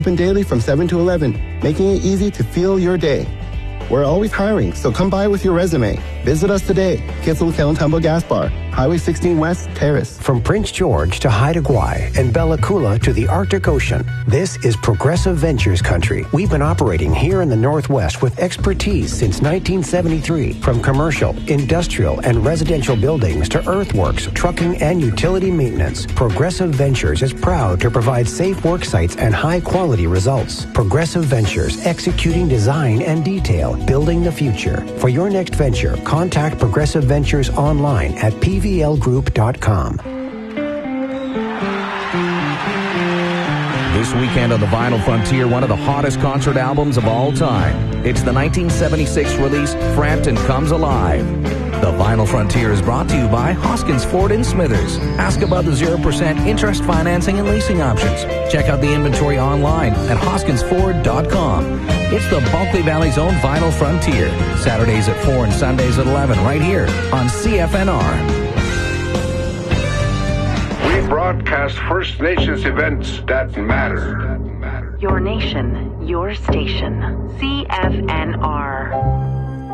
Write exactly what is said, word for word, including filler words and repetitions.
Open daily from seven to eleven, making it easy to fuel your day. We're always hiring, so come by with your resume. Visit us today. Kitzel Kalantumbo Gas Bar, Highway sixteen West, Terrace. From Prince George to Haida Gwaii and Bella Coola to the Arctic Ocean, this is Progressive Ventures country. We've been operating here in the Northwest with expertise since nineteen seventy-three. From commercial, industrial, and residential buildings to earthworks, trucking, and utility maintenance, Progressive Ventures is proud to provide safe work sites and high-quality results. Progressive Ventures, executing design and detail, building the future. For your next venture, contact Progressive Ventures online at p v l group dot com. This weekend on the Vinyl Frontier, one of the hottest concert albums of all time. It's the nineteen seventy-six release, Frampton Comes Alive. The Vinyl Frontier is brought to you by Hoskins Ford in Smithers. Ask about the zero percent interest financing and leasing options. Check out the inventory online at hoskins ford dot com. It's the Bulkley Valley's own Vinyl Frontier. Saturdays at four and Sundays at eleven right here on C F N R. We broadcast First Nations events that matter. Your nation, your station. C F N R.